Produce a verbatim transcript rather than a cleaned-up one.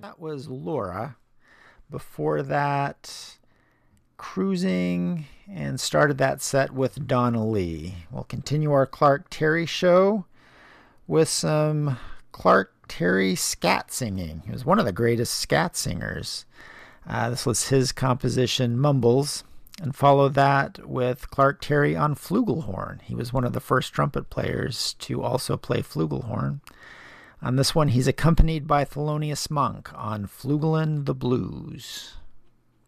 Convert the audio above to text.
That was Laura. Before that, Cruising, and started that set with Donna Lee. We'll continue our Clark Terry show with some Clark Terry scat singing. He was one of the greatest scat singers. Uh, this was his composition, Mumbles, and followed that with Clark Terry on flugelhorn. He was one of the first trumpet players to also play flugelhorn. On this one, he's accompanied by Thelonious Monk on Flugelin' the Blues.